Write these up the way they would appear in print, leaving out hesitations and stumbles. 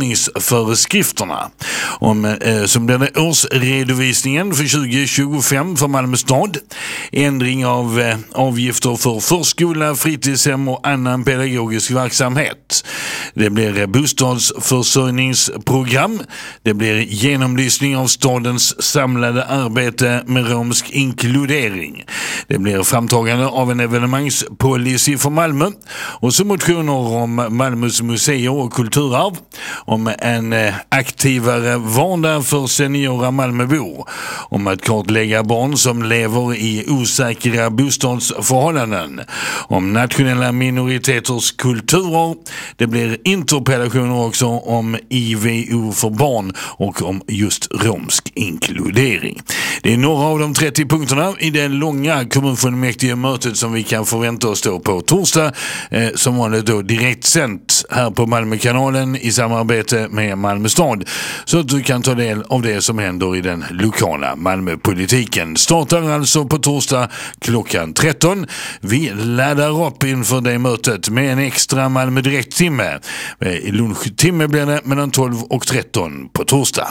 störningsföreskrifterna. Som den årsredovisningen för 2025 för Malmö stad. Ändring av avgifter för förskola, fritidshem och annan pedagogisk verksamhet. Det blir bostadsförsörjningsprogram. Det blir genomlysning av stadens samlade arbete med romsk inkludering. Det blir framtagande av en evenemangspolicy för Malmö. Och så motioner om Malmös museer och kulturarv. Om en aktivare vardag för seniora Malmöbor. Om att kartlägga barn som lever i osäkra bostadsförhållanden. Om nationella minoriteters kulturer. Det blir interpellationer också om IVO för barn och om just romsk inkludering. Det är några av de 30 punkterna i det långa kommunfullmäktige mötet som vi kan förvänta oss då på torsdag, som vanligt då direkt sänt här på Malmökanalen i samarbete med Malmö stad, så att du kan ta del av det som händer i den lokala Malmöpolitiken. Startar alltså på torsdag klockan 13. Vi laddar upp inför det mötet med en extra Malmö direkt-timme. I lunchtimme blir det mellan 12 och 13 på torsdag.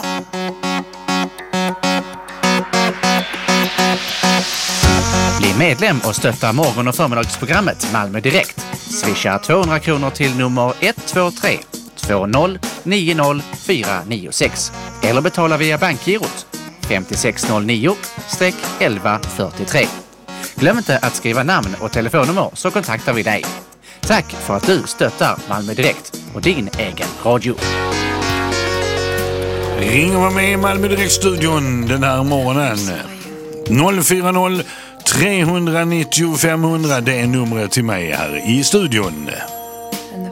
Bli medlem och stötta morgon- och förmiddagsprogrammet Malmö Direkt. Swisha 200 kronor till nummer 123 20 90 496 eller betala via bankgirot 5609-1143. Glöm inte att skriva namn och telefonnummer så kontaktar vi dig. Tack för att du stöttar Malmö Direkt och din egen radio. Ring och var med i Malmö Direkt-studion den här morgonen. 040 390 500, det är numret till mig här i studion.